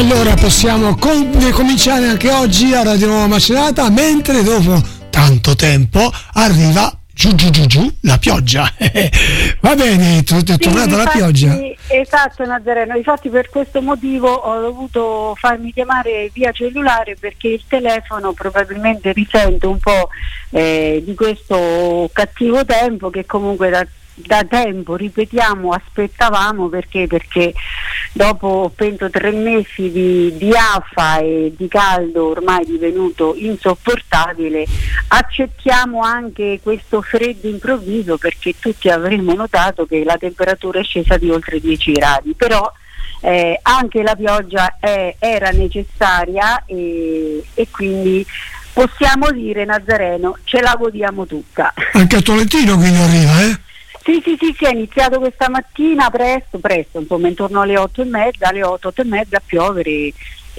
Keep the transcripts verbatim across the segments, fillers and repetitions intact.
Allora possiamo com- cominciare anche oggi a Radio Nuova Macerata, mentre dopo tanto tempo arriva giù giù giù giù la pioggia. Va bene, è sì, tornata la infatti, pioggia. Esatto Nazareno, infatti per questo motivo ho dovuto farmi chiamare via cellulare, perché il telefono probabilmente risente un po' eh, di questo cattivo tempo che comunque da da tempo, ripetiamo, aspettavamo, perché perché dopo penso tre mesi di, di afa e di caldo ormai divenuto insopportabile, accettiamo anche questo freddo improvviso, perché tutti avremmo notato che la temperatura è scesa di oltre dieci gradi, però eh, anche la pioggia è, era necessaria e, e quindi possiamo dire, Nazareno, ce la godiamo tutta. Anche a Tolentino quindi arriva, eh? Sì, sì, sì, sì, è iniziato questa mattina presto, presto, insomma intorno alle otto e mezza, alle otto, otto e mezza a piovere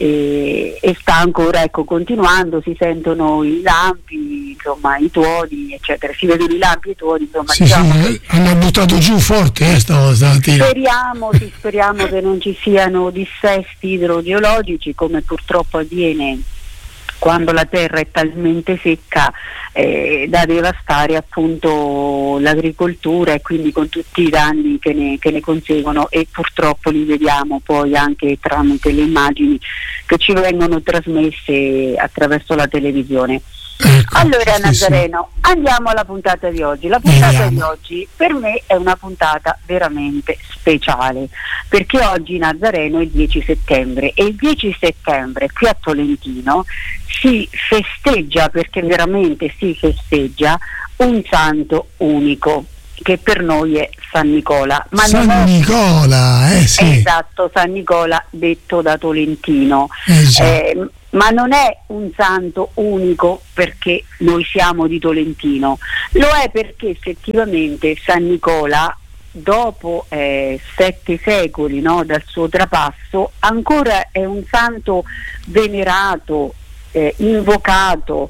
e, e sta ancora, ecco, continuando, si sentono i lampi, insomma i tuoni, eccetera, si vedono i lampi e i tuoni, insomma. Sì, diciamo sì, che hanno buttato giù forte eh, stamattina. Speriamo, sì, speriamo che non ci siano dissesti idrogeologici, come purtroppo avviene quando la terra è talmente secca eh, da devastare appunto l'agricoltura, e quindi con tutti i danni che ne, che ne conseguono, e purtroppo li vediamo poi anche tramite le immagini che ci vengono trasmesse attraverso la televisione. Ecco, allora sì, Nazareno, sì. Andiamo alla puntata di oggi. La puntata Andiamo. di oggi per me è una puntata veramente speciale, perché oggi Nazareno è il dieci settembre e il dieci settembre qui a Tolentino si festeggia, perché veramente si festeggia, un santo unico, che per noi è San Nicola. Ma San non è... Nicola, eh sì. Esatto, San Nicola detto da Tolentino. Eh, eh, ma non è un santo unico perché noi siamo di Tolentino, lo è perché effettivamente San Nicola, dopo eh, sette secoli, no, dal suo trapasso, ancora è un santo venerato, eh, invocato,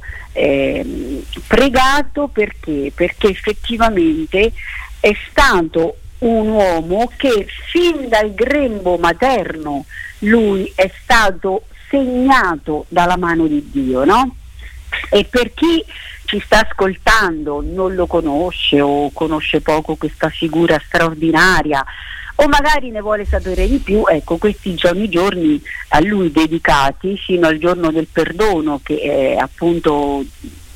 eh, pregato. Perché? Perché effettivamente è stato un uomo che fin dal grembo materno lui è stato segnato dalla mano di Dio, no? E per chi ci sta ascoltando non lo conosce o conosce poco questa figura straordinaria, o magari ne vuole sapere di più, ecco, questi sono i giorni a lui dedicati fino al giorno del perdono, che è appunto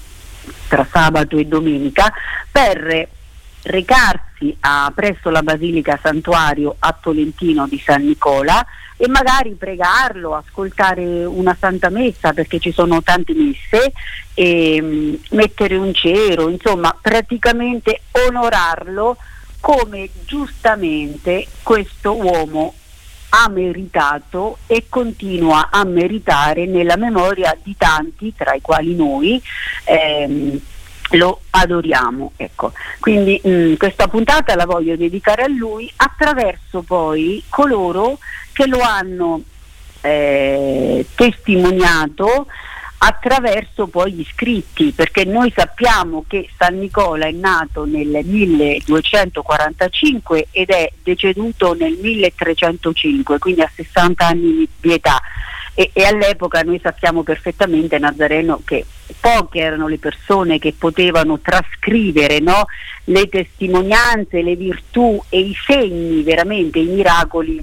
tra sabato e domenica, per recarsi a, presso la Basilica Santuario a Tolentino di San Nicola e magari pregarlo, ascoltare una Santa Messa, perché ci sono tante messe, e mh, mettere un cero, insomma praticamente onorarlo come giustamente questo uomo ha meritato e continua a meritare nella memoria di tanti, tra i quali noi ehm, lo adoriamo, ecco. Quindi mh, questa puntata la voglio dedicare a lui, attraverso poi coloro che lo hanno eh, testimoniato, attraverso poi gli scritti, perché noi sappiamo che San Nicola è nato nel milleduecentoquarantacinque ed è deceduto nel milletrecentocinque, quindi a sessanta anni di età. E, e all'epoca noi sappiamo perfettamente, Nazareno, che poche erano le persone che potevano trascrivere, no, le testimonianze, le virtù e i segni, veramente i miracoli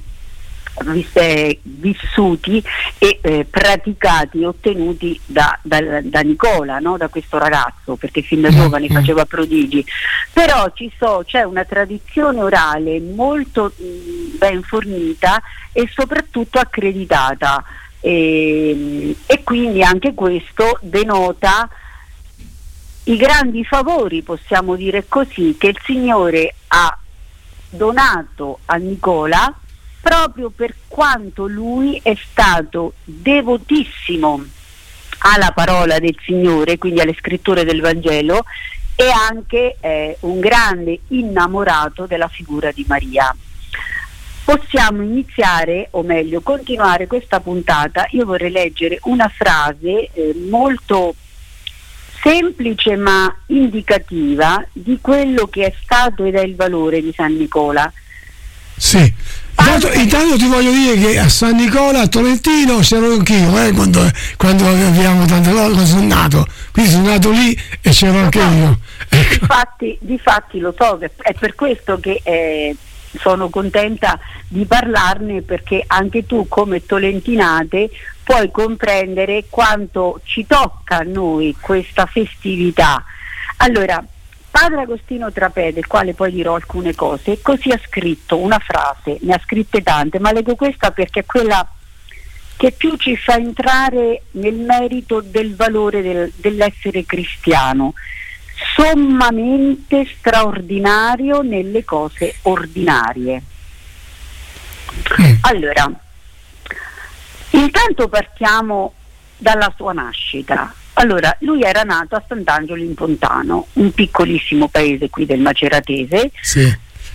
eh, vissuti e eh, praticati e ottenuti da, da, da Nicola, no, da questo ragazzo, perché fin da giovane faceva prodigi. Però ci so, c'è una tradizione orale molto mh, ben fornita e soprattutto accreditata. E, e quindi anche questo denota i grandi favori, possiamo dire così, che il Signore ha donato a Nicola, proprio per quanto lui è stato devotissimo alla parola del Signore, quindi alle scritture del Vangelo, e anche eh, un grande innamorato della figura di Maria. Possiamo iniziare, o meglio continuare questa puntata. Io vorrei leggere una frase eh, molto semplice ma indicativa di quello che è stato ed è il valore di San Nicola. Sì. Intanto, intanto ti voglio dire che a San Nicola, a Tolentino, c'ero anch'io eh, quando, quando avevamo tante cose, quando sono nato. Quindi sono nato lì e c'ero anche io. Ecco. Difatti, difatti lo so, è per questo che eh, sono contenta di parlarne, perché anche tu come tolentinate puoi comprendere quanto ci tocca a noi questa festività. Allora, Padre Agostino Trapè, del quale poi dirò alcune cose, così ha scritto una frase, ne ha scritte tante, ma leggo questa perché è quella che più ci fa entrare nel merito del valore del, dell'essere cristiano, sommamente straordinario nelle cose ordinarie. Allora, intanto partiamo dalla sua nascita. Allora, lui era nato a Sant'Angelo in Pontano, un piccolissimo paese qui del Maceratese, sì.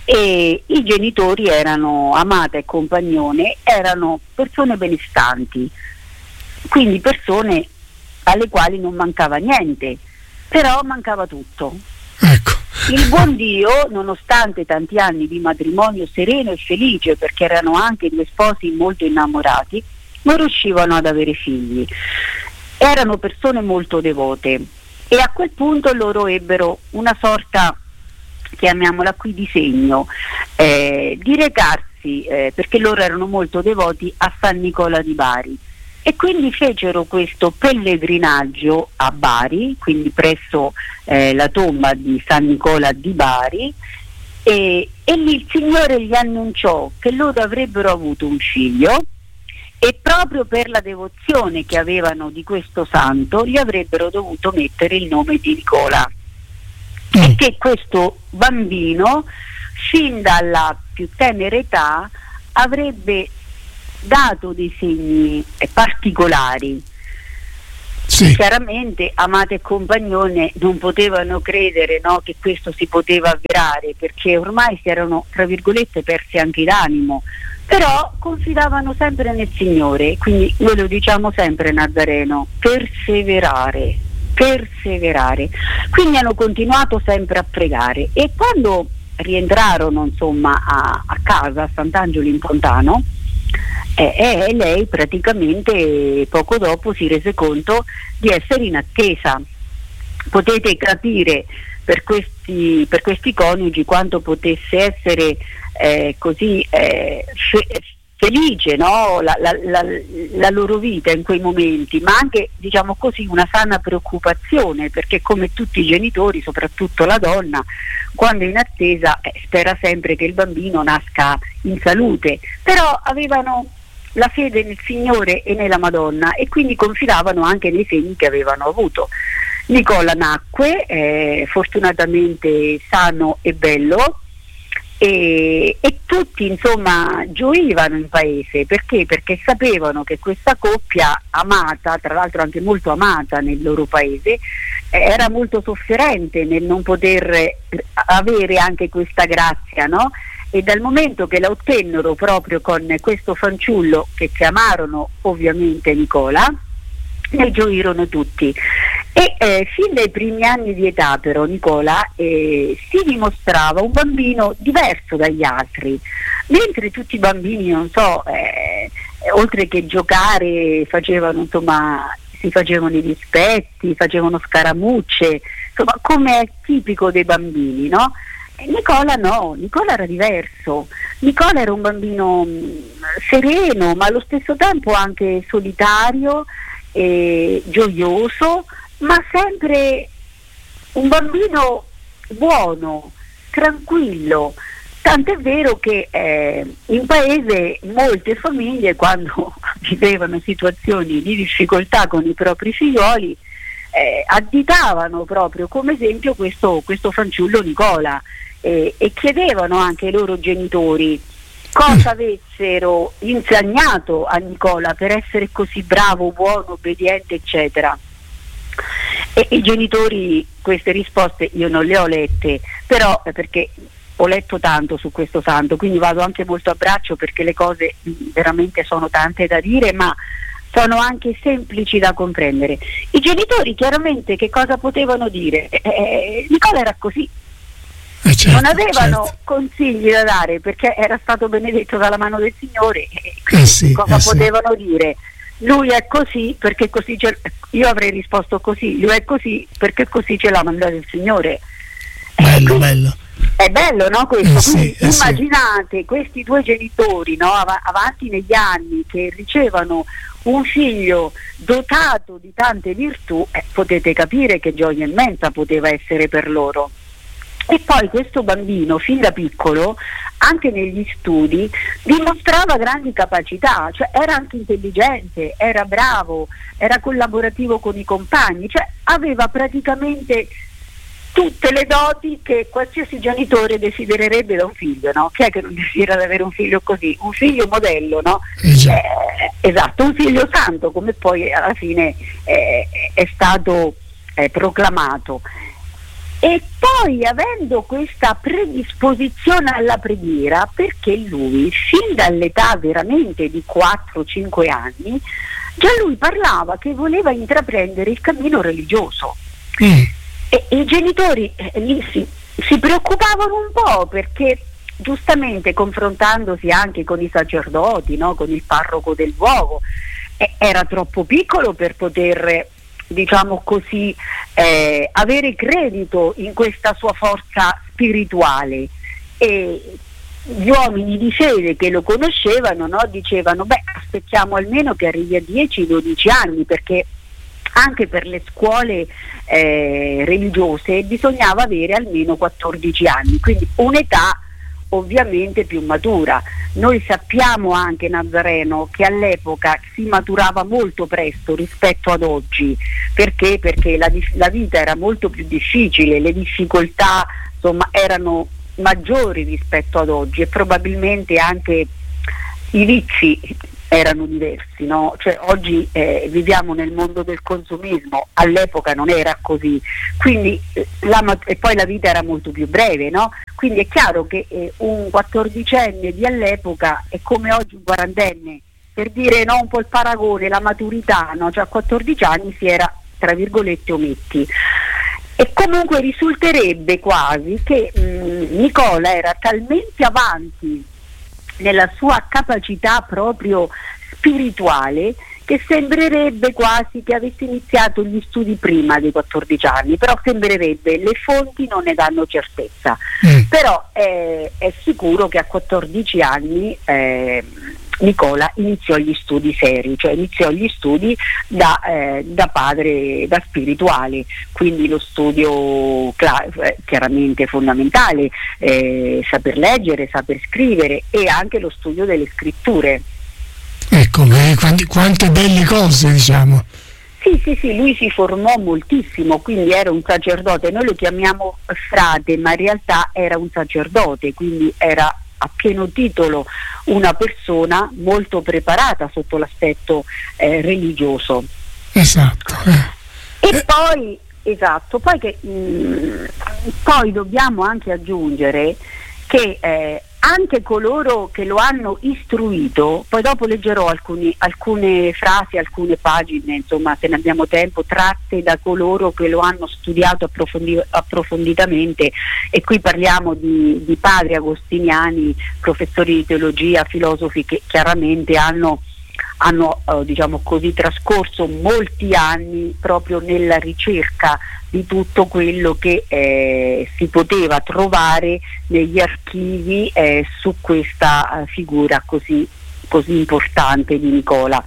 E i genitori erano Amata e Compagnone, erano persone benestanti, quindi persone alle quali non mancava niente, però mancava tutto. Ecco. Il buon Dio, nonostante tanti anni di matrimonio sereno e felice, perché erano anche due sposi molto innamorati, non riuscivano ad avere figli. Erano persone molto devote e a quel punto loro ebbero una sorta, chiamiamola qui, di segno, eh, di recarsi, eh, perché loro erano molto devoti, a San Nicola di Bari, e quindi fecero questo pellegrinaggio a Bari, quindi presso eh, la tomba di San Nicola di Bari, e, e lì il Signore gli annunciò che loro avrebbero avuto un figlio, e proprio per la devozione che avevano di questo santo gli avrebbero dovuto mettere il nome di Nicola, mm. e che questo bambino fin dalla più tenera età avrebbe dato dei segni particolari. Sì. Chiaramente Amata e Compagnone non potevano credere, no, che questo si poteva avverare, perché ormai si erano, tra virgolette, persi anche d'animo, però confidavano sempre nel Signore, quindi noi lo diciamo sempre, Nazareno, perseverare, perseverare. Quindi hanno continuato sempre a pregare, e quando rientrarono insomma a, a casa, a Sant'Angelo in Pontano, eh, eh, lei praticamente poco dopo si rese conto di essere in attesa. Potete capire per questi, per questi coniugi quanto potesse essere eh, così eh, fe- felice, no? la, la, la, la loro vita in quei momenti, ma anche, diciamo così, una sana preoccupazione, perché come tutti i genitori, soprattutto la donna, quando è in attesa eh, spera sempre che il bambino nasca in salute, però avevano la fede nel Signore e nella Madonna, e quindi confidavano anche nei segni che avevano avuto. Nicola nacque eh, fortunatamente sano e bello, e, e tutti insomma gioivano in paese. Perché? Perché sapevano che questa coppia amata, tra l'altro anche molto amata nel loro paese, eh, era molto sofferente nel non poter avere anche questa grazia, no? E dal momento che la ottennero proprio con questo fanciullo, che chiamarono ovviamente Nicola, ne gioirono tutti. E eh, fin dai primi anni di età però Nicola eh, si dimostrava un bambino diverso dagli altri, mentre tutti i bambini, non so, eh, oltre che giocare facevano, insomma, si facevano i dispetti, facevano scaramucce, insomma, come è tipico dei bambini, no? E Nicola no, Nicola era diverso. Nicola era un bambino mh, sereno, ma allo stesso tempo anche solitario, eh, gioioso, ma sempre un bambino buono, tranquillo. Tant'è vero che eh, in paese molte famiglie, quando vivevano situazioni di difficoltà con i propri figlioli, eh, additavano proprio come esempio questo, questo fanciullo Nicola, eh, e chiedevano anche ai loro genitori cosa avessero insegnato a Nicola per essere così bravo, buono, obbediente, eccetera. E i genitori queste risposte io non le ho lette, però eh, perché ho letto tanto su questo santo, quindi vado anche molto a braccio, perché le cose mh, veramente sono tante da dire, ma sono anche semplici da comprendere. I genitori chiaramente che cosa potevano dire? Eh, Nicola era così, Eh certo, non avevano certo. consigli da dare perché era stato benedetto dalla mano del Signore, e Eh sì, cosa eh sì. potevano dire? Lui è così perché così ce... io avrei risposto così, lui è così perché così ce l'ha mandato il Signore. Bello, bello. È bello, no, questo? Eh sì, Quindi eh sì. immaginate questi due genitori, no, av- avanti negli anni, che ricevono un figlio dotato di tante virtù, eh, potete capire che gioia immensa poteva essere per loro. E poi questo bambino, fin da piccolo, anche negli studi, dimostrava grandi capacità, cioè era anche intelligente, era bravo, era collaborativo con i compagni, cioè aveva praticamente tutte le doti che qualsiasi genitore desidererebbe da un figlio, no? Chi è che non desidera di avere un figlio così? Un figlio modello, no? Eh già. Eh, esatto, un figlio santo, come poi alla fine eh, è stato eh, proclamato. E poi, avendo questa predisposizione alla preghiera, perché lui fin dall'età veramente di quattro cinque anni già lui parlava che voleva intraprendere il cammino religioso. Mm. E, e i genitori eh, lì si, si preoccupavano un po', perché giustamente, confrontandosi anche con i sacerdoti, no, con il parroco del luogo, eh, era troppo piccolo per poter, diciamo così, eh, avere credito in questa sua forza spirituale. E gli uomini di fede che lo conoscevano, no, dicevano: beh, aspettiamo almeno che arrivi a dieci dodici anni, perché anche per le scuole eh, religiose bisognava avere almeno quattordici anni, quindi un'età ovviamente più matura. Noi sappiamo anche, Nazareno, che all'epoca si maturava molto presto rispetto ad oggi. Perché? Perché la, la vita era molto più difficile, le difficoltà insomma erano maggiori rispetto ad oggi, e probabilmente anche i vizi erano diversi, no? Cioè oggi eh, viviamo nel mondo del consumismo, all'epoca non era così, quindi eh, la, e poi la vita era molto più breve, no? Quindi è chiaro che eh, un quattordicenne di all'epoca è come oggi un quarantenne, per dire, no, un po' il paragone, la maturità, no? Cioè a quattordici anni si era, tra virgolette, ometti. E comunque risulterebbe quasi che mh, Nicola era talmente avanti nella sua capacità proprio spirituale che sembrerebbe quasi che avesse iniziato gli studi prima dei quattordici anni, però sembrerebbe, le fonti non ne danno certezza, mm. però eh, è sicuro che a quattordici anni eh, Nicola iniziò gli studi seri, cioè iniziò gli studi da, eh, da padre, da spirituale, quindi lo studio cla- chiaramente fondamentale, eh, saper leggere, saper scrivere, e anche lo studio delle scritture. Ecco, quanti, quante belle cose, diciamo. Sì, sì, sì, lui si formò moltissimo, quindi era un sacerdote, noi lo chiamiamo frate, ma in realtà era un sacerdote, quindi era a pieno titolo una persona molto preparata sotto l'aspetto eh, religioso. Esatto. Eh. E poi, esatto, poi, che, mh, poi dobbiamo anche aggiungere che eh, anche coloro che lo hanno istruito, poi dopo leggerò alcuni, alcune frasi, alcune pagine, insomma, se ne abbiamo tempo, tratte da coloro che lo hanno studiato approfondi- approfonditamente, e qui parliamo di, di padri agostiniani, professori di teologia, filosofi che chiaramente hanno hanno eh, diciamo così trascorso molti anni proprio nella ricerca di tutto quello che eh, si poteva trovare negli archivi eh, su questa eh, figura così, così importante di Nicola.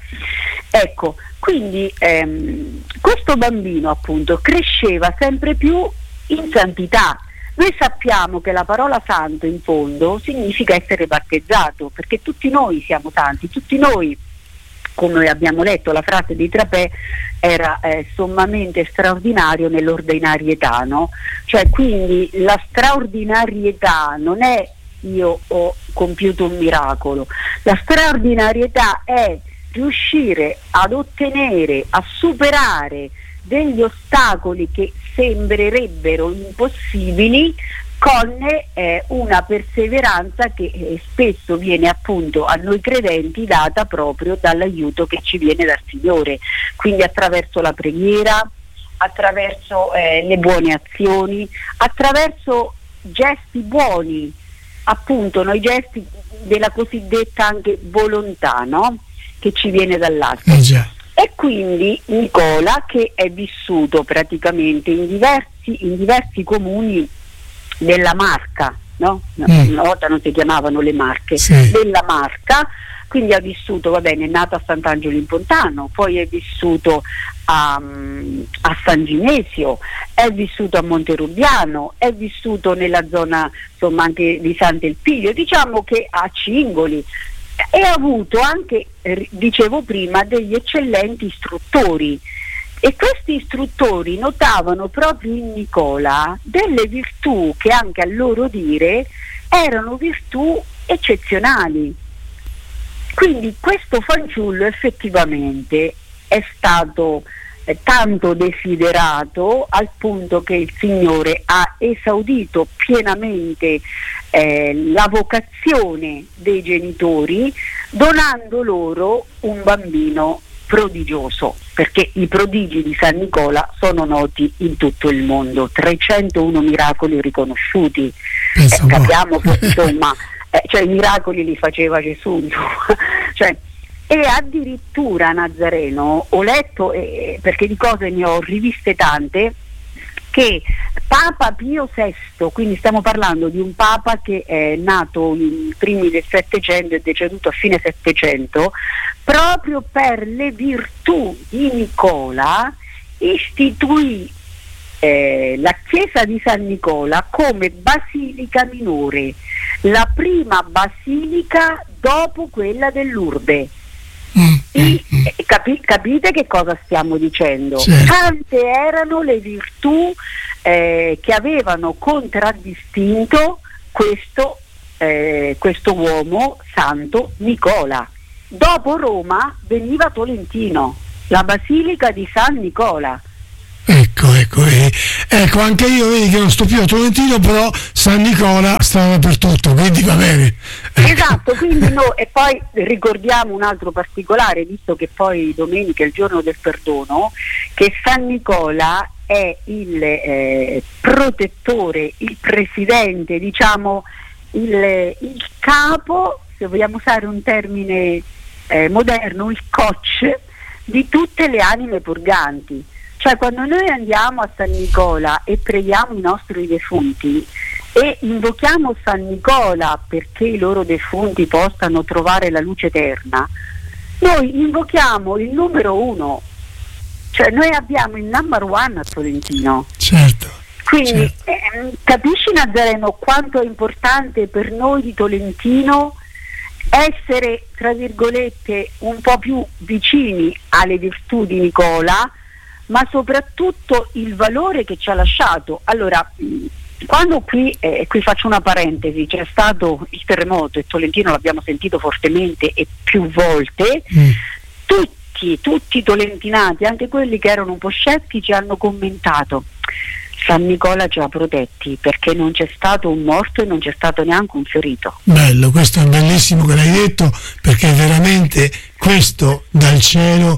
Ecco, quindi ehm, questo bambino appunto cresceva sempre più in santità. Noi sappiamo che la parola santo in fondo significa essere battezzato, perché tutti noi siamo santi, tutti noi, come abbiamo letto, la frase di Trapè era eh, sommamente straordinario nell'ordinarietà, no? Cioè, quindi la straordinarietà non è io ho compiuto un miracolo, la straordinarietà è riuscire ad ottenere, a superare degli ostacoli che sembrerebbero impossibili con eh, una perseveranza che eh, spesso viene appunto a noi credenti data proprio dall'aiuto che ci viene dal Signore, quindi attraverso la preghiera, attraverso eh, le buone azioni, attraverso gesti buoni, appunto, no? I gesti della cosiddetta anche volontà, no? Che ci viene dall'alto. Eh già. E quindi Nicola, che è vissuto praticamente in diversi, in diversi comuni della Marca, no? Mm. Una volta non si chiamavano le Marche, sì. Della Marca, quindi ha vissuto, va bene, è nato a Sant'Angelo in Pontano, poi è vissuto a, a San Ginesio, è vissuto a Monterubiano, è vissuto nella zona, insomma, anche di Sant'Elpidio, diciamo che a Cingoli, e ha avuto anche, eh, dicevo prima, degli eccellenti istruttori, e questi istruttori notavano proprio in Nicola delle virtù che anche a loro dire erano virtù eccezionali. Quindi questo fanciullo effettivamente è stato eh, tanto desiderato al punto che il Signore ha esaudito pienamente eh, la vocazione dei genitori, donando loro un bambino prodigioso, perché i prodigi di San Nicola sono noti in tutto il mondo, trecentouno miracoli riconosciuti. Eh, capiamo che insomma Eh, cioè i miracoli li faceva Gesù, cioè, e addirittura Nazareno ho letto, eh, perché di cose ne ho riviste tante, che Papa Pio sesto, quindi stiamo parlando di un Papa che è nato in primi del Settecento e deceduto a fine Settecento, proprio per le virtù di Nicola istituì eh, la chiesa di San Nicola come basilica minore, la prima basilica dopo quella dell'Urbe. Mm, I, mm, capi, capite che cosa stiamo dicendo? Certo. Tante erano le virtù eh, che avevano contraddistinto questo, eh, questo uomo santo Nicola. Dopo Roma veniva Tolentino, la basilica di San Nicola. Ecco, ecco, eh, ecco, anche io vedi che non sto più a Tolentino, però San Nicola sta dappertutto, quindi va bene. Esatto, quindi no, e poi ricordiamo un altro particolare, visto che poi domenica è il giorno del perdono, che San Nicola è il eh, protettore, il presidente, diciamo il, il capo, se vogliamo usare un termine eh, moderno, il coach di tutte le anime purganti. Cioè, quando noi andiamo a San Nicola e preghiamo i nostri defunti e invochiamo San Nicola perché i loro defunti possano trovare la luce eterna, noi invochiamo il numero uno, cioè noi abbiamo il number one a Tolentino. Certo. Quindi certo. Eh, capisci, Nazareno, quanto è importante per noi di Tolentino essere, tra virgolette, un po' più vicini alle virtù di Nicola, ma soprattutto il valore che ci ha lasciato. Allora, quando qui, eh, qui faccio una parentesi, c'è stato il terremoto e Tolentino l'abbiamo sentito fortemente e più volte, mm. tutti, tutti i tolentinati, anche quelli che erano un po' scettici, hanno commentato: San Nicola ci ha protetti perché non c'è stato un morto e non c'è stato neanche un ferito. Bello, questo è bellissimo che l'hai detto, perché veramente questo dal cielo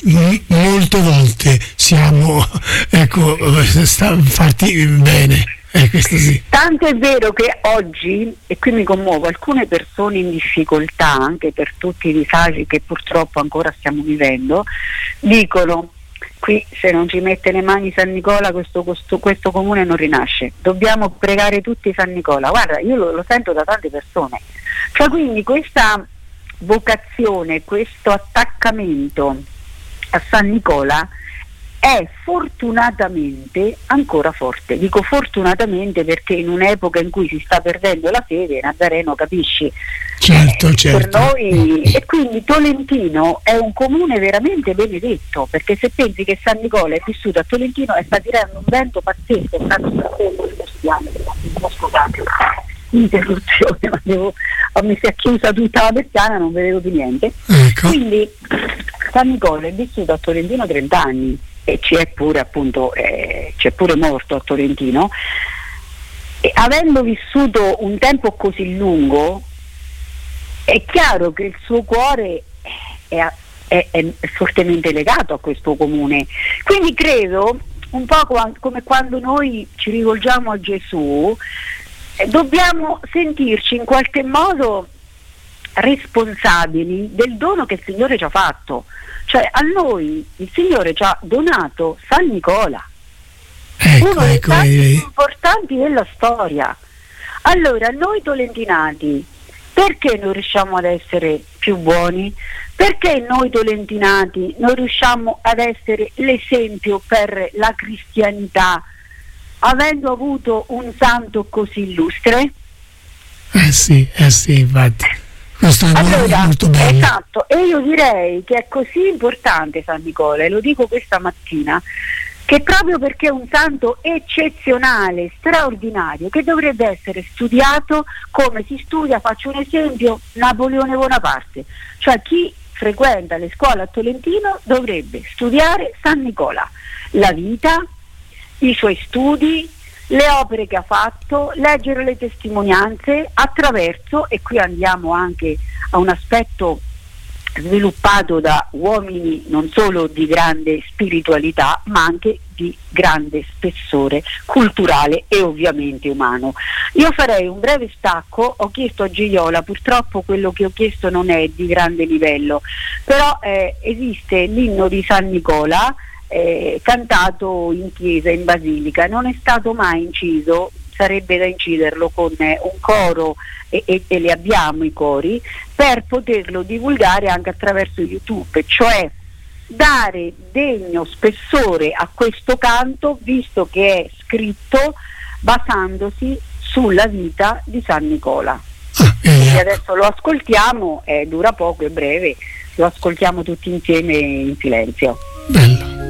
molte volte siamo, ecco, sta, farti bene, eh, questo sì. Tanto è vero che oggi, e qui mi commuovo, alcune persone in difficoltà, anche per tutti i disagi che purtroppo ancora stiamo vivendo, dicono: qui se non ci mette le mani San Nicola questo, questo, questo comune non rinasce, dobbiamo pregare tutti San Nicola. Guarda, io lo, lo sento da tante persone, cioè, quindi questa vocazione, questo attaccamento a San Nicola è fortunatamente ancora forte. Dico fortunatamente perché in un'epoca in cui si sta perdendo la fede, Nazareno, capisci? Certo, eh, certo. Per noi, e quindi Tolentino è un comune veramente benedetto, perché se pensi che San Nicola è vissuto a Tolentino e sta tirando un vento pazzesco, stanno passando i cristiani, scusate, interruzione, ma devo, mi si è chiusa tutta la persiana, non vedevo più niente. Ecco. Quindi San Nicola è vissuto a Tolentino trenta anni e ci è pure, appunto, eh, ci è pure morto a Tolentino, e avendo vissuto un tempo così lungo è chiaro che il suo cuore è, è, è fortemente legato a questo comune. Quindi credo un po' come quando noi ci rivolgiamo a Gesù, eh, dobbiamo sentirci in qualche modo responsabili del dono che il Signore ci ha fatto. Cioè, a noi il Signore ci ha donato San Nicola, ecco, uno dei ecco, tanti eh, più importanti della storia. Allora, noi tolentinati, perché non riusciamo ad essere più buoni? Perché noi tolentinati non riusciamo ad essere l'esempio per la cristianità, avendo avuto un santo così illustre? eh sì, eh sì, infatti. Questo è Allora, molto bello. esatto, e io direi che è così importante San Nicola, e lo dico questa mattina, che proprio perché è un santo eccezionale, straordinario, che dovrebbe essere studiato come si studia, faccio un esempio, Napoleone Bonaparte. Cioè, chi frequenta le scuole a Tolentino dovrebbe studiare San Nicola, la vita, i suoi studi, le opere che ha fatto, leggere le testimonianze attraverso, e qui andiamo anche a un aspetto sviluppato da uomini non solo di grande spiritualità ma anche di grande spessore culturale e ovviamente umano. Io farei un breve stacco, ho chiesto a Gioiola, purtroppo quello che ho chiesto non è di grande livello, però eh, esiste l'inno di San Nicola eh, cantato in chiesa, in basilica, non è stato mai inciso, sarebbe da inciderlo con eh, un coro e, e, e li abbiamo i cori per poterlo divulgare anche attraverso YouTube, cioè dare degno spessore a questo canto, visto che è scritto basandosi sulla vita di San Nicola. Ah, e adesso lo ascoltiamo, eh, dura poco, è breve, lo ascoltiamo tutti insieme in silenzio. Bello.